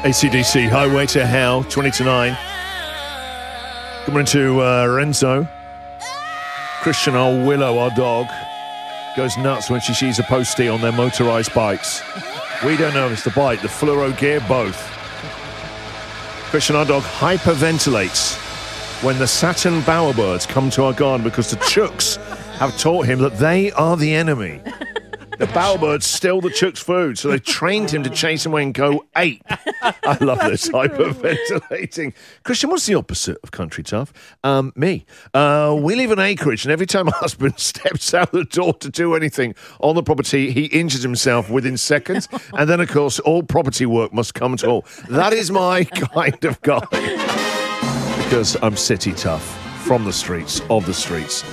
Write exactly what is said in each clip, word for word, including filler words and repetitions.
A C D C, Highway to Hell, twenty to nine. Coming into uh, Renzo. Christian, our Willow, our dog, goes nuts when she sees a postie on their motorised bikes. We don't know if it's the bike, the fluoro gear, both. Christian, our dog, hyperventilates when the Saturn bowerbirds come to our garden because the chooks have taught him that they are the enemy. The bowerbirds steal the chook's food, so they trained him to chase them away and go ape. I love this, hyperventilating. Christian, what's the opposite of country tough? Um, me. Uh, we live in acreage, and every time my husband steps out the door to do anything on the property, he injures himself within seconds. And then, of course, all property work must come to all. That is my kind of guy. Because I'm city tough, from the streets, of the streets.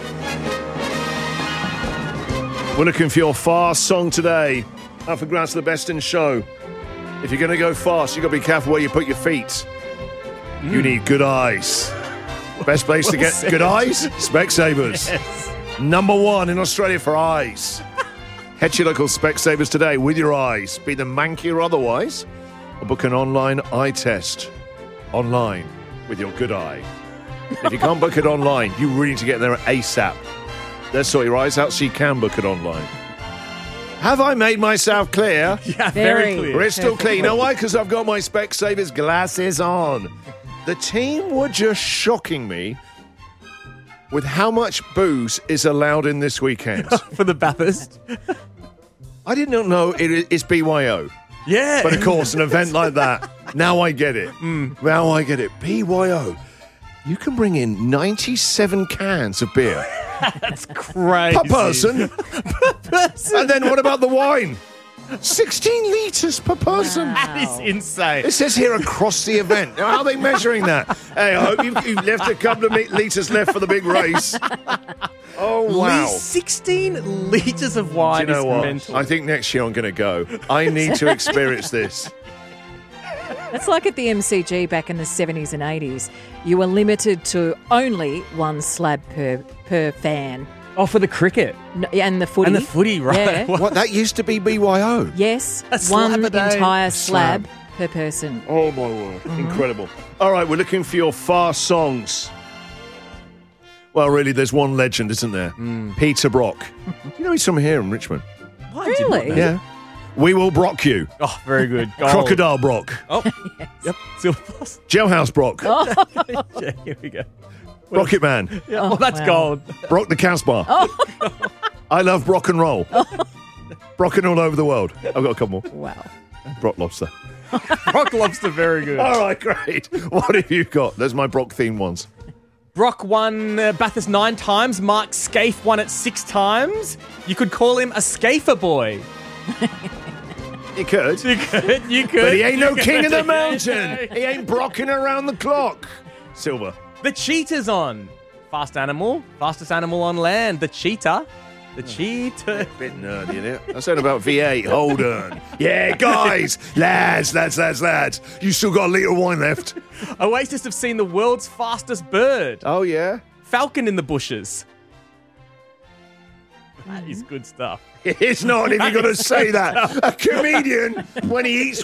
We're looking for your fast song today. Up for grabs for the best in show. If you're going to go fast, you've got to be careful where you put your feet. Mm. You need good eyes. Best place well to get said. Good eyes? Specsavers. Yes. Number one in Australia for eyes. Head to your local Specsavers today with your eyes, be them manky or otherwise, or book an online eye test. Online with your good eye. If you can't book it online, you really need to get there ASAP. Let's sort your eyes out so you can book it online. Have I made myself clear? Yeah, very, very clear. Crystal clear. You know why? Because I've got my Specsavers glasses on. The team were just shocking me with how much booze is allowed in this weekend. For the Bathurst? I did not know it is B Y O. Yeah. But of course, an event like that, now I get it. Mm. Now I get it. B Y O. You can bring in ninety-seven cans of beer. That's crazy. Per person. Per person. And then what about the wine? sixteen litres per person. Wow. That is insane. It says here across the event. Now, how are they measuring that? Hey, I hope you've, you've left a couple of litres left for the big race. Oh, wow. sixteen litres of wine. Do you know is what? mental. I think next year I'm going to go. I need to experience this. It's like at the M C G back in the seventies and eighties. You were limited to only one slab per per fan. Oh, for the cricket? No, and the footy. And the footy, right. Yeah. What, that used to be B Y O? Yes. A slab one a day. entire slab, Slab. per person. Oh, my word. Mm-hmm. Incredible. All right, we're looking for your fast songs. Well, really, there's one legend, isn't there? Mm. Peter Brock. You know he's from here in Richmond. What? Really? Yeah. We will Brock you. Oh, very good. Gold. Crocodile Brock. Oh, Yes. yep. Silver plus. Jailhouse Brock. Oh, Yeah, here we go. Rocket Man. Yeah. Oh, Oh, that's wow. gold. Brock the Casbah. Oh. I love Brock and roll. Brocking all over the world. I've got a couple more. wow. Brock Lobster. Brock Lobster, very good. All right, great. What have you got? There's my Brock themed ones. Brock won uh, Bathurst nine times. Mark Scaife won it six times. You could call him a Scaifer boy. You could. You could. You could. But he ain't no You king of could. the mountain. He ain't brocking around the clock. Silver. The cheetah's on. Fast animal. Fastest animal on land. The cheetah. The cheetah. Bit nerdy, isn't it? I said about V eight. Hold on. Yeah, guys. lads, lads, lads, lads. You still got a litre of wine left. Oasis have seen the world's fastest bird. Oh, yeah? Falcon in the bushes. That is good stuff. It's not if you're going to say that. A comedian, when he eats